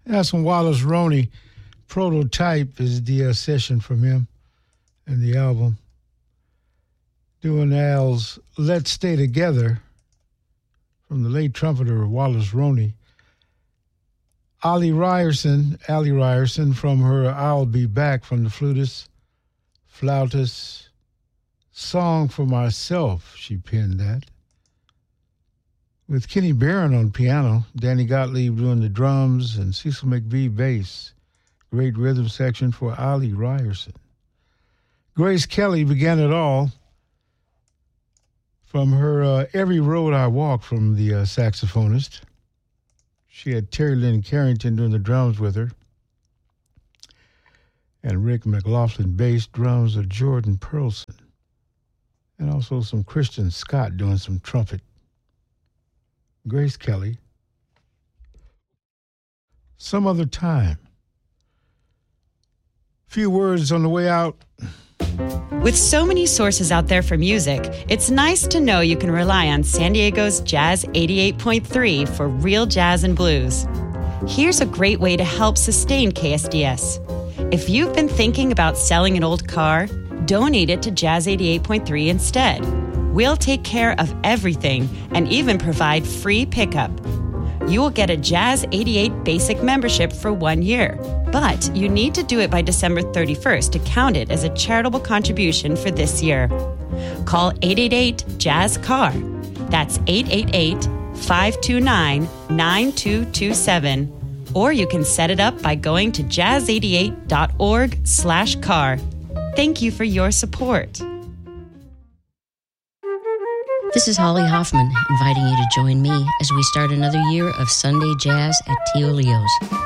That's some Wallace Roney. Prototype is the session from him and the album. Doing Al's Let's Stay Together from the late trumpeter Wallace Roney. Allie Ryerson from her I'll Be Back from the flautist, Song for Myself, she penned that. With Kenny Barron on piano, Danny Gottlieb doing the drums, and Cecil McVie bass. Great rhythm section for Allie Ryerson. Grace Kelly began it all from her Every Road I Walk from the saxophonist. She had Terry Lynn Carrington doing the drums with her. And Rick McLaughlin bass, drums of Jordan Pearlson. And also some Christian Scott doing some trumpet. Grace Kelly. Some Other Time. Few words on the way out. With so many sources out there for music, it's nice to know you can rely on San Diego's Jazz 88.3 for real jazz and blues. Here's a great way to help sustain KSDS. If you've been thinking about selling an old car, donate it to Jazz 88.3 instead. We'll take care of everything and even provide free pickup. You will get a Jazz 88 basic membership for 1 year, but you need to do it by December 31st to count it as a charitable contribution for this year. Call 888-JAZZ-CAR. That's 888-529-9227. Or you can set it up by going to jazz88.org/car. Thank you for your support. This is Holly Hoffman, inviting you to join me as we start another year of Sunday Jazz at Tio Leo's.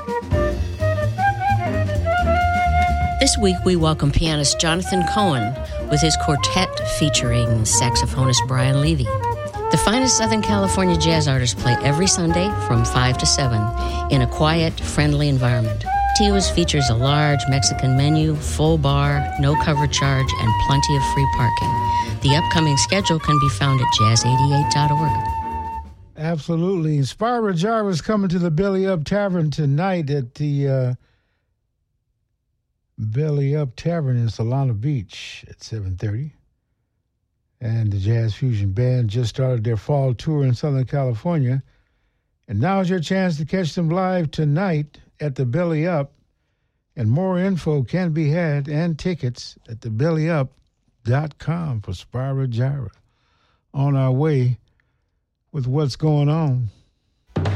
This week we welcome pianist Jonathan Cohen with his quartet featuring saxophonist Brian Levy. The finest Southern California jazz artists play every Sunday from 5 to 7 in a quiet, friendly environment. Tio's features a large Mexican menu, full bar, no cover charge, and plenty of free parking. The upcoming schedule can be found at jazz88.org. Absolutely. Spyro Gyra is coming to the Belly Up Tavern tonight at the Belly Up Tavern in Solana Beach at 7:30. And the Jazz Fusion Band just started their fall tour in Southern California. And now's your chance to catch them live tonight at the Belly Up. And more info can be had and tickets at thebellyup.com for Spyro Gyra. On our way with what's going on.